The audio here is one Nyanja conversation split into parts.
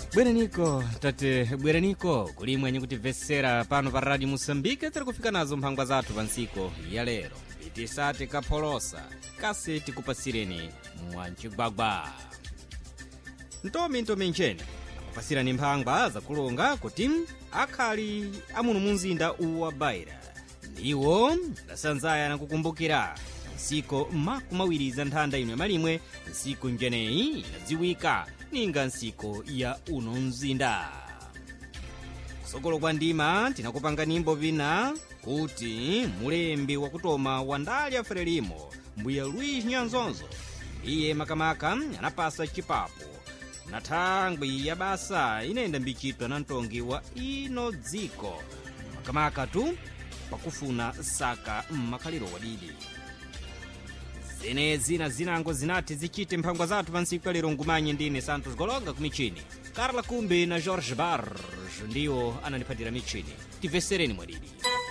Bweraniko, tate bweraniko, kuli mwenye kutivesera pano pa Radio Moçambique tiri kufika nazo mphangwa zathu pa ntsiko ya lero. Itisati kapholosa, kasi tikupasireni mwancigwagwa. Ntomi nchene, kupasirani mphangwa zakulonga kuti akhali amuno munzinda wa Beira. Ndiwo ndasanzaya na kukumbukira nsiko makumawiri za nthanda ino malimwe, nsiko njeneyi inadziwika ninga nsiko ya uno mzinda. Sogolo kwa ndima tinakupanga nyimbo vina kuti mulembi wakutoma wa ndali ya Frelimo mbuya Luiz Nyanzonzo iye makamaka anapasa chipapo na thangwi ya basa inenda mbichitwa na ntongi wa ino dziko makamaka tu pakufuna saka makhaliro wadidi. Zenezi na zinango zinati zichite mphangwa zathu pa ntsiku ya lero ngumanye ndine Santos Golonga kumichini. Carla Kumbi na Jorge Barros ndiwo ananiphatira michini. Tivesereni mwadidi.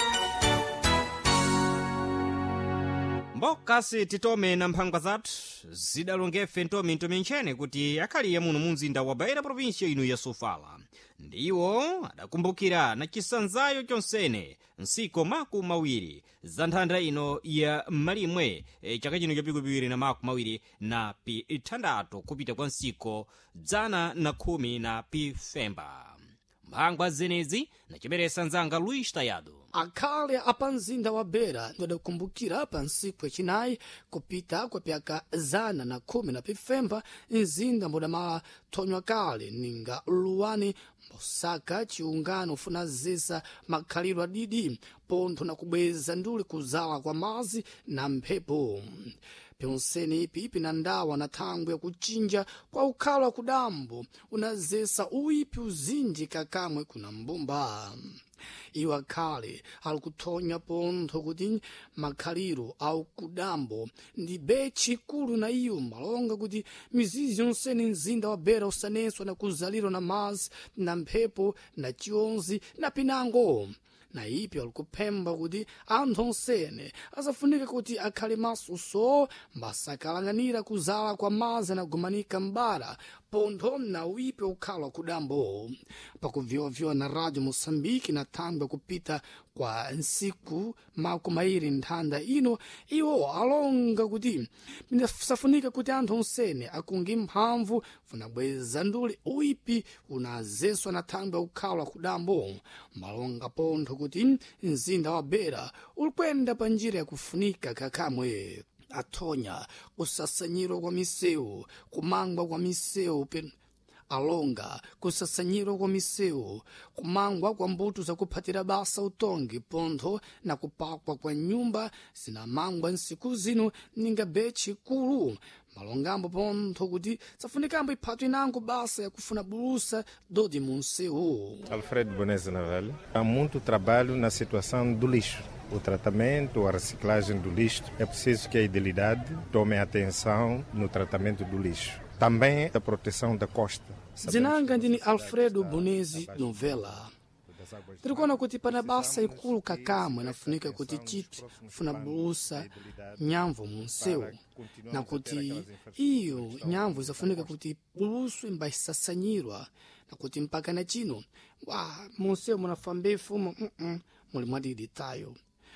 Mbokasi titome na mphangwa zathu zidalongefe ntomi nchene kuti akhaliye muno munzinda wa Beira provincia ino ya Sofala. Ndiwo adakumbukira na chisanzayo chonsene nsiko makumawiri za nthanda ino ya malimwe chaka chino cha pikupiri na makumawiri na pitandatu kupita kwa nsiko dzana na khumi na pifemba. Mphangwa zenezi na chimeresa nzanga Luis Tayado. Akhale apa mzinda wa Beira ndiwadakumbukira pa ntsiku yachinayi kupita kwa pyaka zana na khumi na pifemba mzinda mbudamala thonywa kale ninga luwani mbosaka chiungano ufuna zisa makhaliro adidi pontho na kubweza nduli kuzala kwa mazi na mphepo. Pyonsene ipi pinandawa na thangwi ya kuchinja kwa ukhala wa kudambo unazesa uipi uzinji kakamwe kuna mbumba. Iwo akhale alikuthonya pontho kuti makhaliro au kudambo ndi bechi kulu na iyo malonga kuti mizizi yonsene mzinda wa Beira usaneswa na kuzaliro na mazi na mphepo na chionzi na pinango. Na ipi alikupemba kuti anthu onsene asafunike kuti akhale masuso mbasakalanganira kuzala kwa mazi na gumanika mbara pontho na uipi ukhala kudambo. Pakuvyowa na Radio Moçambique na thangwi kupita kwa nsiku makumairi nthanda ino iwo alonga kuti safunika kuti anthu onsene akungi mphamvu funabweza nduli uipi unazeswa na thangwi ukhala kudambo malonga pontho kuti mzinda wa Beira ulikwenda pa njira yakufunika kakamwe. Athonya kusasanyiro kwa misewu, kumangwa kwa misewu alonga kusasanyiro kwa misewu, kumangwa kwa mbuto za kuphatira basa utongi pontho na kupakwa kwa nyumba zinamangwa nsiku zino ninga bechi kulu malongambo pontho kuti safunikambo iphato inango basa ya kufuna bulusa dodi munsewu. Alfredo Boneza Navel. Há muito trabalho na situação do lixo. O tratamento, a reciclagem do lixo. É preciso que a idilidade tome atenção no tratamento do lixo. Também a proteção da costa. Zinanga ndini Alfredo Bonezi Novela. Tirikuona kuti pana basa ikulu kakamwe nafunika kuti chiti funa bulusa nyamvu munsewu na kuti iyo nyamvu isafunika kuti buluswe mbasasanyirwa na kuti mpaka na chino munsewu munafambe fumo muli mwadidi tayo.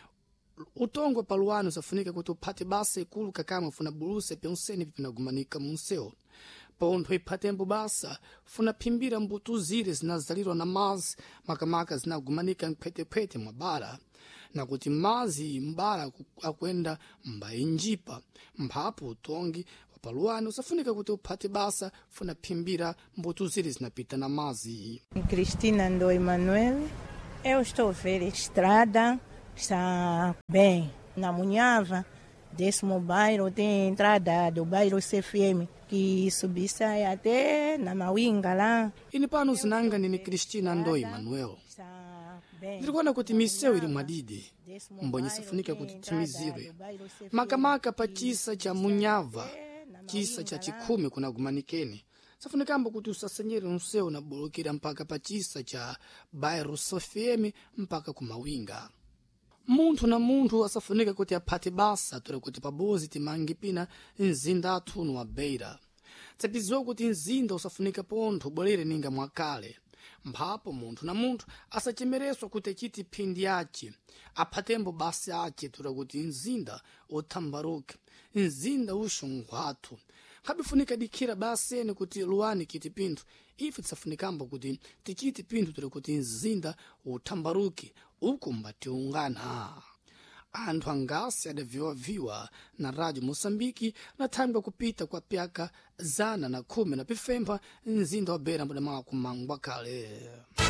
Utongo paluano safunika kuti uphate basa ikulu kakamwe funa buluse pyonsene pipinagumanika munsewu. Pontho iphatembo basa funa phimbira mbuto zire zinazalirwa na mazi makamaka zinagumanika mphete mwabara na kuti mazi mbara akwenda mbayinjipa mphapo utongi wapaluano usafunika kuti uphate basa funa phimbira mbuto zire zinapita na mazi. Cristina Ndo Emanuel. Eu estou a ver a estrada está bem na Munhava. Décimo bairro tem entrada do bairro CFM que subisse até na Mawinga lá. Ini pano zinanga nini Cristina Ndo Emanuel. Ndirikuona kuti misewu ili mwadidi mbonye safunika kuti timizire makamaka pa chisa cha Munhava chisa cha chikhumi kunagumanikeni safunikambo kuti usasanyire msewu na bolokera mpaka pa chisa cha bairro CFM mpaka kumawinga. Munthu na munthu asafunika kuti aphate basa tura kuti pabozi timangi pina mzinda athuno wa Beira. tsapiziwa kuti mzinda usafunika pontho ubwerere ninga mwakale, mphapo munthu na munthu asachemereswa kuti achiti phindi yace, aphatembo basi ace tura kuti mzinda uthambaruke, mzinda uxungwathu. Khabifunika dikhira basi ene kuti luwani kiti pinthu, ife tisafunikambo kuti tichiti pinthu tura kuti mzinda uthambaruke, uku mbatiungana. Anthu angasi adaviwaviwa na Radio Moçambique na thangwa kupita kwa pyaka 110 mzinda wa Beira mbudamala kumangwa kale.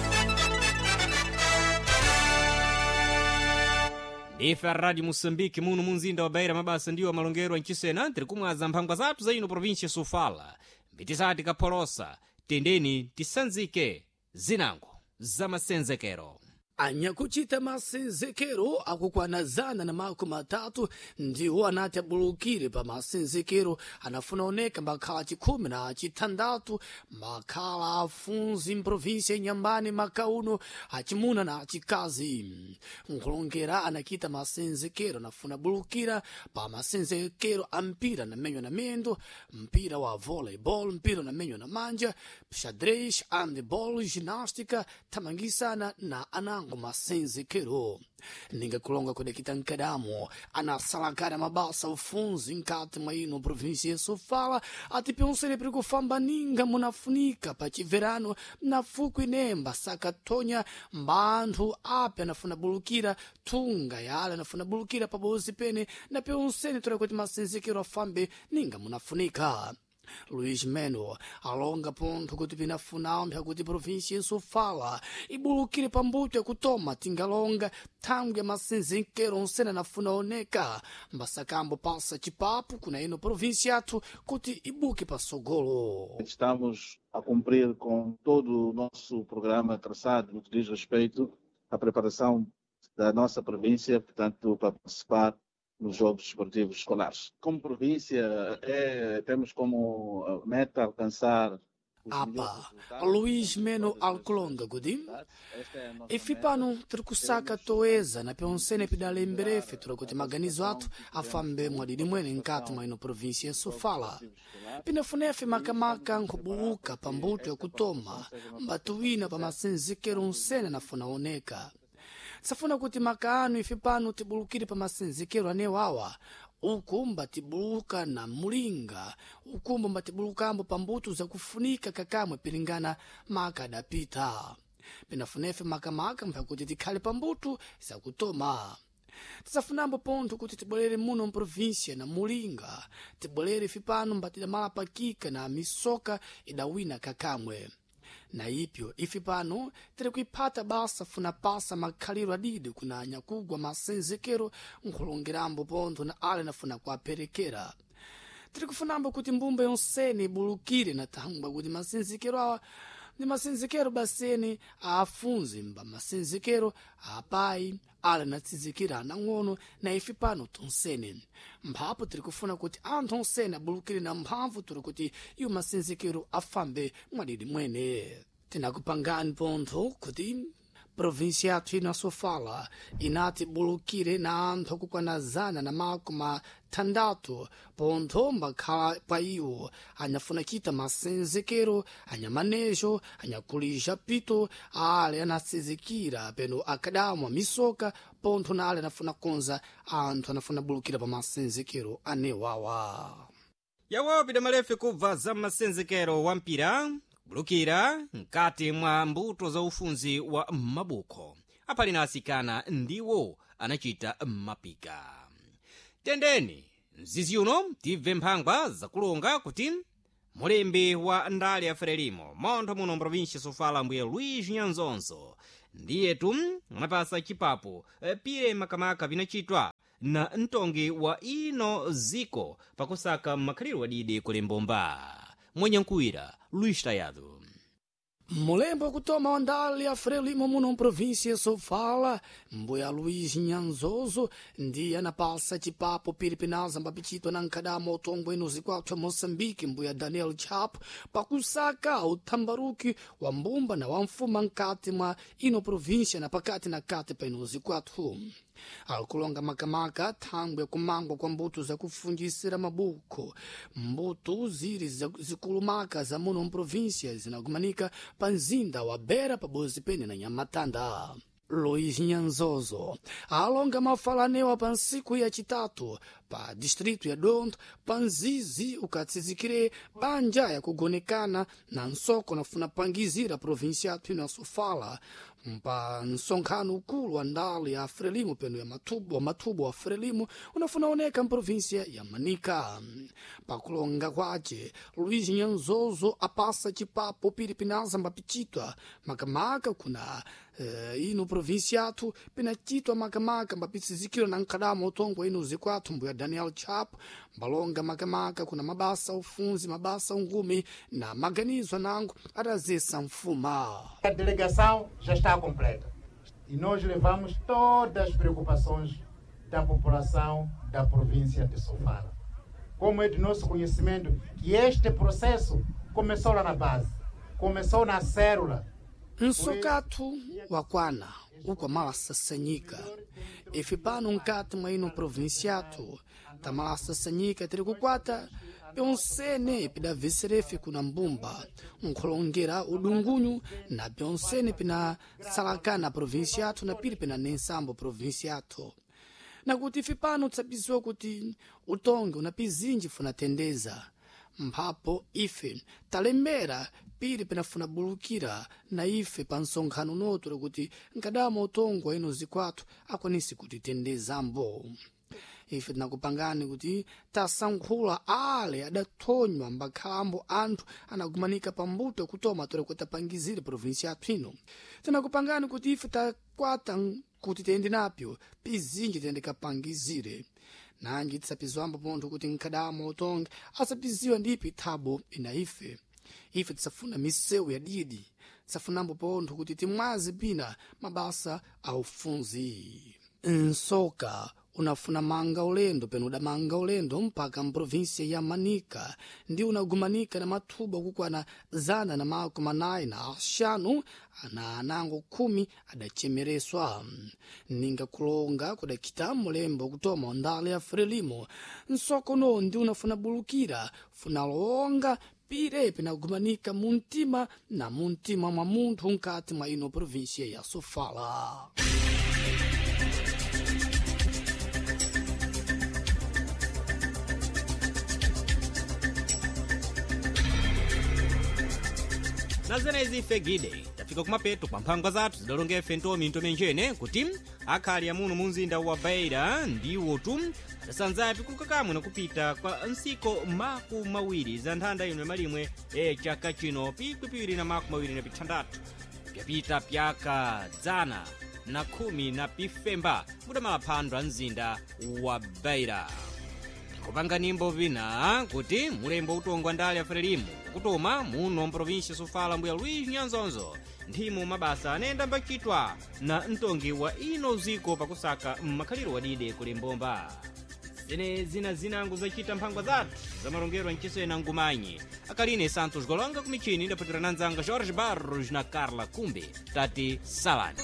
Ife a Radio Moçambique muno munzinda wa Beira mabasa ndiwo malongero ancisena tiri kumwaza mphangwa zathu za ino província Sofala, mbitisati kapholosa, tendeni tisanzike zinango za masenzekero. Anyakuchita masenzekero akukwana 103 ndiwo anati abulukire pa masenzekero anafuna oneka makhala 16 makhala afunzi mprovinsia Nyambani makauno achimuna na achikazi. Nkulongera anakita masenzekero anafuna bulukira pa masenzekero ampira na menyo na mendo, mpira wa volleyball, mpira na menyo na manja, xadrez, handball, ginástica, tamangisana na anango masenzekero. Ninga kulonga kudekita nkadamo anasalakara mabasa ufunzi nkati mwa ino provinsia ya Sofala ati pionsere pri kufamba ninga munafunika pa chiverano na fuku inemba sakatonya mbanthu ape anafuna bulukira tunga yale anafuna bulukira pabozi pene na pionsere tora kuti masenzekero afambe ninga munafunika. Luís Meno alonga pontho kuti pinafunamphya kuti província ya Sofala ibulukire pambuto ya kutoma tingalonga thangwe ya masenzekero onsene anafuna oneka mbasakambo pasa chipapu kuna ino província yathu kuti ibuke pasogolo. Estamos a cumprir com todo o nosso programa traçado no que diz respeito à preparação da nossa província, portanto, para participar nos Jogos Esportivos Escolares. Como província, temos como meta alcançar Apa, Luís Meno alkulonga gudim. Ifi pano tirikusaka toeza na pionsene pidalemberefe tura kuti maganizo atu afambe mwadidi mwene nkati mwa ino provinsia ya Sofala. Pinafunefe makamaka nkubuluka pambuto ya kutoma mbatuwina pa masenzekero onsene nafuna oneka. Safuna kuti makaanu ifi pano tibulukire pa masenzekero anewawa, ukumba tibuluka na mulinga, ukumba mbatibulukambo pambuto za kufunika kakamwe pilingana maka adapita. Pinafunefe makamaka mpha kuti tikhale pambuto za kutoma. Tisafunambo pontho kuti tibwelere muno mprovinsia na mulinga, tibwelere ifi pano mbatidamala pakika na misoka idawina kakamwe. Na ipyo ifi pano tiri kuiphata basa funa pasa makhaliro adidi kuna nyakugwa masenzekero nkulongerambo pontho na ale nafuna kuaperekera. Tiri kufunambo kuti mbumba yonsene ibulukire na thangwa kuti masenzekero awa ndi masenzekero basene afunzi mba masenzekero apai ale natsizikira anang'ono na ifi pano tonsene. Mphapo tiri kufuna kuti anthu onsene abulukire na mphamvu turi kuti iwo masenzekero afambe mwadidi mwene. Tinakupangani pontho kuti provinsia yathu ino ya Sofala inati bulukire na anthu akukwana 106 pontho mbakhala pa iwo anyafuna chita masenzekero anyamanejo anyakulija pito ale anatsizikira peno akadamwa misoka pontho na ale anafuna konza anthu anafuna bulukira pa masenzekero anewawa. Yawo pidamalefe kubva za masenzekero wa mpira bulukira nkati mwa mbuto za ufunzi wa mabuko apali na asikana ndiwo anachita mapika. Tendeni mzizi uno tibve mphangwa zakulonga kuti mulembi wa ndale ya Frelimo montho muno mprovinsia Sofala mbuye Luís Nyanzonzo ndiyetu anapasa chipapo pire makamaka vinachitwa na ntongi wa ino ziko pakusaka makhaliro wadidi kulembomba mwenye nkuira Luís Tayado. mulembo kutoma wandali ya Frelimo muno província Sofala, mbuya Luiz Nyanzozo ndiye anapasa chipapo pilipinaza mbapitchitwa na nkadamo otongwa ino zikwathu Moçambique mbuya Daniel Chapo pakusaka uthambaruki wa mbumba na wa mfuma nkati mwa ino província na pakati na kati pa ino zikwathu. Alikulonga makamaka thangwe kumangwa kwa mbuto za kufunjisira mabuko. Mbuto ziri zikulumaka za muno mprovíncia zinagumanika pa nzinda wa Beira pabozi pene na Nyamatanda. Luiz Nyanzozo alonga mafalanewa pa nsiku ya chitatu pa distrito ya Dondo pa nzizi ukatsizikire banja ya kugonekana na nsoko nafuna pangizira província atu ino ya Sofala pa nsonkhano ukulu wa ndali ya Frelimo peno ya matubo wa Frelimo unafuna oneka mprovíncia ya Manica. Pakulonga kwace Luiz Nyanzozo apasa chipapo pilipinaza mbapitchitwa makamaka kuna ino província atu pinachitwa makamaka mbapitsizikiro na nkadamo otongwa ino zikwathu mbuya Daniel Chapo mbalonga makamaka kuna mabasa ufunzi mabasa ungumi na maganizo nango atazesa mfuma. A delegação já está completa e nós levamos todas as preocupações da população da província de Sofala. Como é de nosso conhecimento que este processo começou lá na base, começou na célula. Nsokatu wakwana uko mala sasanyika ifi pano nkati mwa ino provinciatu tamala sasanyika tiri kukwata pyonsene pida viserefi kuna mbumba nkolongera udungunyu na pyonsene pina salakana provinciatu na pili pina nensambo provinciatu na kuti ifi pano tsapiziwa kuti utonge unapizinji funa tendeza mphapo ife talembera pili pinafuna bulukira na ife pa nsonkhano noto kuti nkadamo otongwa ino zikwathu akwanisi kuti tendezambo. Ife tinakupangani kuti tasankhula ale adathonywa mbakhalambo anthu anagumanika pambuto kutoma tore kuti tapangizire província yathu ino. Tinakupangani kuti ife takwata kuti tende napyo pizinji tende kapangizire. Nanji tisapizwambo pontho kuti nkadamo otonga asapiziwa ndipi thabo ina ife. Ife tisafuna misewu ya didi, tisafunambo pontho kuti timwazi pina mabasa aufunzi. Nsoka unafuna manga ulendo penu udamanga ulendo mpaka mprovíncia ya Manica ndi unagumanika na mathuba kukwana 180 na axanu na anango 10 adachemereswa. Ninga kulonga kudakita mulembo kutoma ondale ya Frelimo nsoko no ndi unafuna bulukira funa longa pire pinagumanika muntima na muntima mwa munthu nkati mwa ino província ya Sofala. nazenezi ife gide tafika kumapeto kwa mphangwa zathu zidalonga ife ntomi menjene kuti akhali ya muno munzinda wa Beira ndiwo tu adasanzapi kukakamwe nakupita kwa nsiko maku mawiri za nthanda ino malimwe chaka chino pikwi na maku mawiri na pitandatu pyapita pyaka 110 na pifemba mudamala phando a mzinda wa Beira. Kupanga nimbo vina kuti mulembo utongwa ndali ya Frelimo kutoma muno mprovíncia Sofala mbuya Luiz Nyanzozo ndimo mabasa anenda mbachitwa na ntongi wa ino ziko pakusaka mmakhaliro wadide kulembomba. Zina zinango zachita mphangwa zathu za marongero anchisena ngumanyi akaline Santos Golonga kumichini ndapatira nanzanga Jorge Barros na Carla Kumbe tati salani.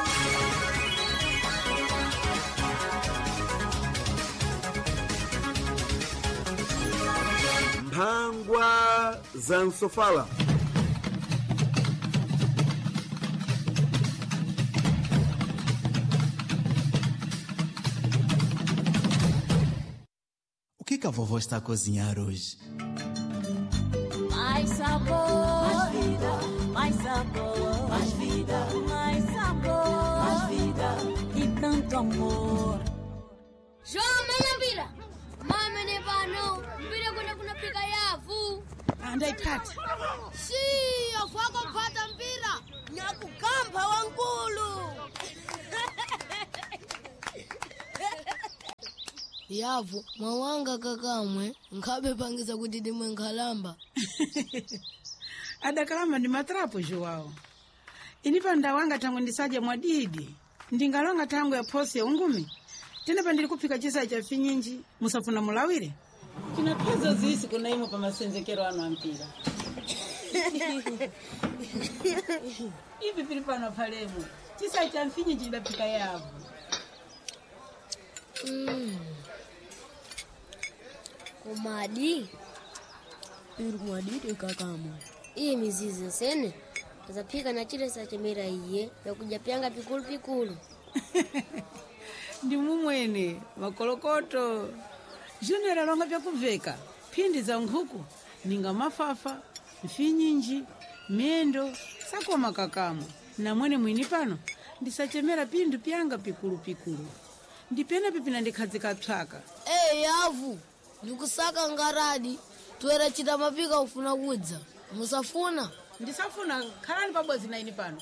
Mphangwa za Sofala. O que a vovó está a cozinhar hoje? Mais sabor, mais vida, mais sabor, mais vida, mais sabor, mais vida e tanto amor. João Menabira, mama ne bano, bila kuna pika yavu. Andaipata. Si, yavu wako pata mpira, nyakugamba wankulu. Yavu, mwawanga kakamwe, nkabe pangiza kuti dimwe nkhalamba. adakalamba ndi matrapo Joao. Inipa ndawanga tangu ndisaje mwadidi. Ndingalonga tangu ya posi ya ungumi. Tena pandili kupika chisa cha finyinji. Musafuna mulawire. Kina pezo zisi kuna imo pa masenzekero anu ampira. Ipi pilipano palemu. Chisa cha finyinji ndapika yavu. Kumadi. Irumwadide kakamo. Iyi mizizi sene. Tazapika na chile sa chemera iye ya kujapyanga pikulu. Ndi mumwene makolokoto. Junera longa vya kuveka. Pindi za nkhuku ninga mafafa, mfinyinji, mendo, sako makakamo. Na mwene mwini pano ndisachemera pindu pyanga pikulu. Ndipena pipina ndikhadzika psaka. Yavu. Ndikusaka ngaradi. Tuwera chita mapika ufuna kudza. Musafuna? Ndisafuna khalani pabodzi na ini pano.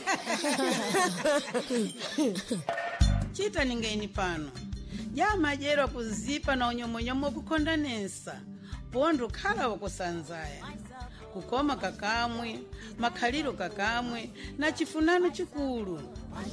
Chita ninga ini pano. Jama jero kuzipa na unyomonyomo kukondanesa. Pondo khala wakusanzaya. Kukoma kakamwe, makhaliro kakamwe, na chifunano chikulu.